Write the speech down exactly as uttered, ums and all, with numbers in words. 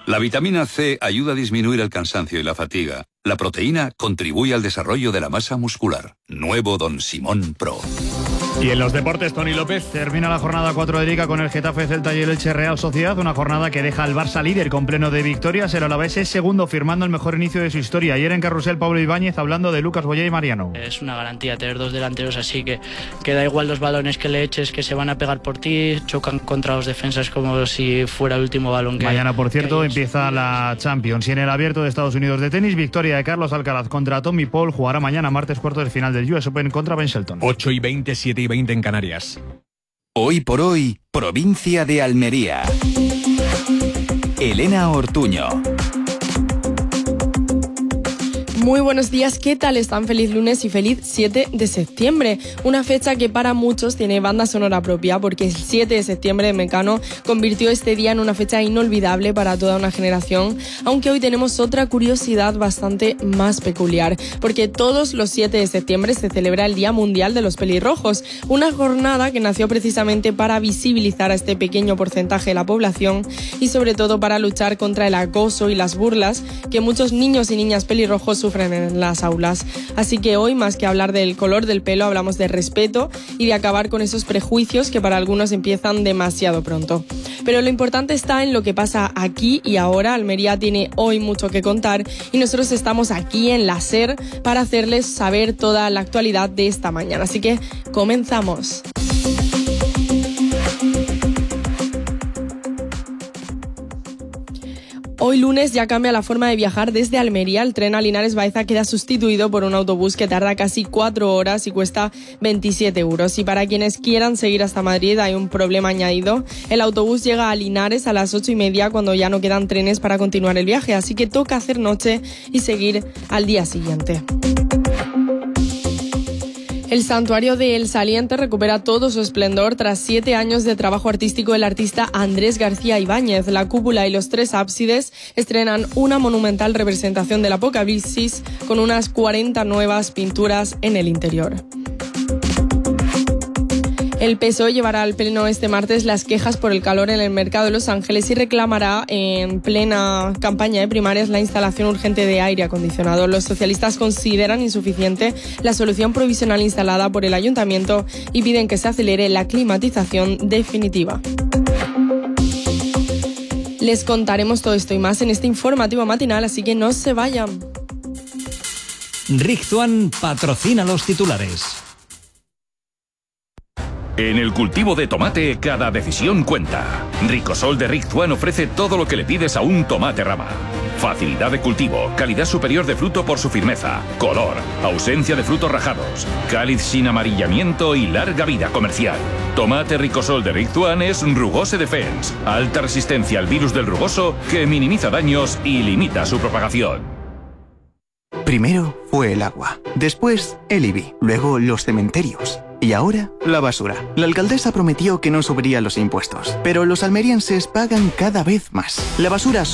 La vitamina C ayuda a disminuir el cansancio y la fatiga. La proteína contribuye al desarrollo de la masa muscular. Nuevo Don Simón Pro. Y en los deportes, Toni López. Termina la jornada cuatro de Liga con el Getafe, Celta y el Elche Real Sociedad. Una jornada que deja al Barça líder con pleno de victorias. El Alavés es segundo, firmando el mejor inicio de su historia. Ayer en Carrusel, Pablo Ibáñez hablando de Lucas Boyé y Mariano. Es una garantía tener dos delanteros así, que, que da igual los balones que le eches, que se van a pegar por ti, chocan contra los defensas como si fuera el último balón que Mañana, por cierto, que empieza la Champions. Y en el Abierto de Estados Unidos de tenis, victoria de Carlos Alcaraz contra Tommy Paul. Jugará mañana, martes, cuartos de final del U S Open contra Ben Shelton. ocho y veinte, siete y veinte en Canarias. Hoy por hoy, provincia de Almería. Elena Ortuño. Muy buenos días, ¿qué tal están? Feliz lunes y feliz siete de septiembre. Una fecha que para muchos tiene banda sonora propia, porque el siete de septiembre Mecano convirtió este día en una fecha inolvidable para toda una generación, aunque hoy tenemos otra curiosidad bastante más peculiar, porque todos los siete de septiembre se celebra el Día Mundial de los Pelirrojos, una jornada que nació precisamente para visibilizar a este pequeño porcentaje de la población y sobre todo para luchar contra el acoso y las burlas que muchos niños y niñas pelirrojos sufren en las aulas. Así que hoy, más que hablar del color del pelo, hablamos de respeto y de acabar con esos prejuicios que para algunos empiezan demasiado pronto. Pero lo importante está en lo que pasa aquí y ahora. Almería tiene hoy mucho que contar y nosotros estamos aquí en la SER para hacerles saber toda la actualidad de esta mañana. Así que comenzamos. Hoy lunes ya cambia la forma de viajar desde Almería. El tren a Linares Baeza queda sustituido por un autobús que tarda casi cuatro horas y cuesta veintisiete euros. Y para quienes quieran seguir hasta Madrid hay un problema añadido. El autobús llega a Linares a las ocho y media cuando ya no quedan trenes para continuar el viaje. Así que toca hacer noche y seguir al día siguiente. El santuario de El Saliente recupera todo su esplendor tras siete años de trabajo artístico del artista Andrés García Ibáñez. La cúpula y los tres ábsides estrenan una monumental representación del Apocalipsis con unas cuarenta nuevas pinturas en el interior. El P S O E llevará al Pleno este martes las quejas por el calor en el mercado de Los Ángeles y reclamará en plena campaña de primarias la instalación urgente de aire acondicionado. Los socialistas consideran insuficiente la solución provisional instalada por el ayuntamiento y piden que se acelere la climatización definitiva. Les contaremos todo esto y más en este informativo matinal, así que no se vayan. Rictuan patrocina los titulares. En el cultivo de tomate, cada decisión cuenta. Ricosol de Rictuan ofrece todo lo que le pides a un tomate rama. Facilidad de cultivo, calidad superior de fruto por su firmeza, color, ausencia de frutos rajados, cáliz sin amarillamiento y larga vida comercial. Tomate Ricosol de Rictuan es Rugose Defense, alta resistencia al virus del rugoso que minimiza daños y limita su propagación. Primero fue el agua, después el I B I, luego los cementerios. Y ahora, la basura. La alcaldesa prometió que no subiría los impuestos, pero los almerienses pagan cada vez más. La basura